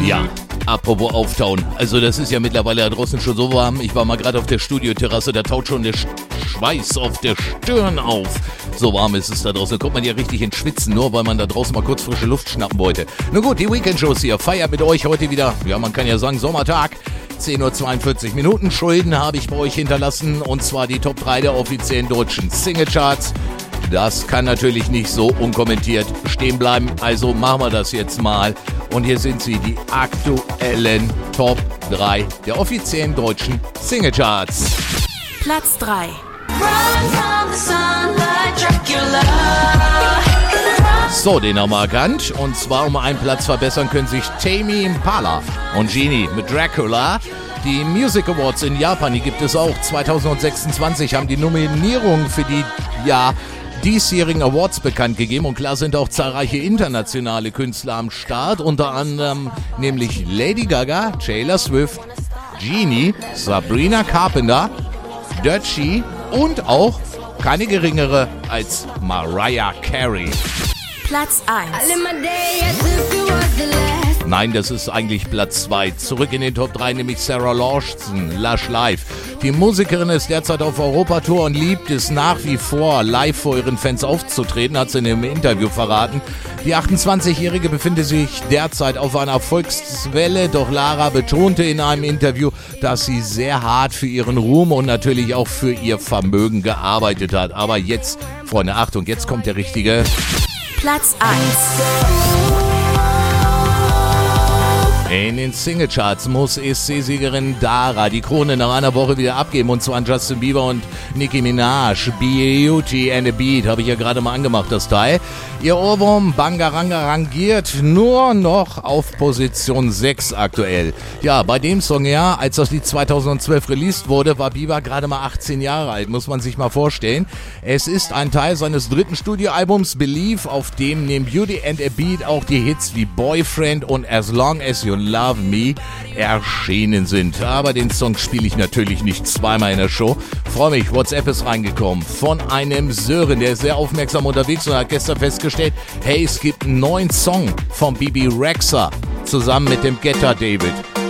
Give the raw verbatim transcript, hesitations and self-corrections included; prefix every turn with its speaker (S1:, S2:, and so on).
S1: Ja, apropos auftauen. Also das ist ja mittlerweile da draußen schon so warm. Ich war mal gerade auf der Studioterrasse, da taut schon der Schweiß auf der Stirn auf. So warm ist es da draußen. Da kommt man ja richtig ins Schwitzen, nur weil man da draußen mal kurz frische Luft schnappen wollte. Nun gut, die Weekend-Shows hier. Feiert mit euch heute wieder, ja man kann ja sagen, Sommertag. zehn Uhr zweiundvierzig Minuten. Schulden habe ich bei euch hinterlassen. Und zwar die Top drei der offiziellen deutschen Singlecharts. Das kann natürlich nicht so unkommentiert stehen bleiben. Also machen wir das jetzt mal. Und hier sind sie, die aktuellen Top drei der offiziellen deutschen Singlecharts.
S2: Platz drei.
S1: So, den haben wir erkannt. Und zwar um einen Platz verbessern können sich Tame Impala und Genie mit Dracula. Die Music Awards in Japan, die gibt es auch. zwanzig sechsundzwanzig haben die Nominierungen für die, ja, diesjährigen Awards bekannt gegeben. Und klar sind auch zahlreiche internationale Künstler am Start. Unter anderem nämlich Lady Gaga, Taylor Swift, Genie, Sabrina Carpenter, Doechii und auch keine geringere als Mariah Carey.
S2: Platz eins.
S1: Nein, das ist eigentlich Platz zwei. Zurück in den Top drei, nämlich Sarah Lawson, Lush Live. Die Musikerin ist derzeit auf Europatour und liebt es nach wie vor, live vor ihren Fans aufzutreten, hat sie in einem Interview verraten. Die achtundzwanzigjährige befindet sich derzeit auf einer Erfolgswelle, doch Lara betonte in einem Interview, dass sie sehr hart für ihren Ruhm und natürlich auch für ihr Vermögen gearbeitet hat. Aber jetzt, Freunde, Achtung, jetzt kommt der richtige
S2: Platz eins.
S1: In den Singlecharts muss E S C-Siegerin Dara die Krone nach einer Woche wieder abgeben, und zwar an Justin Bieber und Nicki Minaj. Beauty and a Beat habe ich ja gerade mal angemacht, das Teil. Ihr Ohrwurm Bangaranga rangiert nur noch auf Position sechs aktuell. Ja, bei dem Song, ja, als das Lied zweitausendzwölf released wurde, war Bieber gerade mal achtzehn Jahre alt, muss man sich mal vorstellen. Es ist ein Teil seines dritten Studioalbums Believe, auf dem neben Beauty and a Beat auch die Hits wie Boyfriend und As Long As You Love Me erschienen sind. Aber den Song spiele ich natürlich nicht zweimal in der Show. Freue mich, WhatsApp ist reingekommen von einem Sören, der ist sehr aufmerksam unterwegs und hat gestern festgestellt, hey, es gibt einen neuen Song von Bibi Rexha zusammen mit dem Getter David.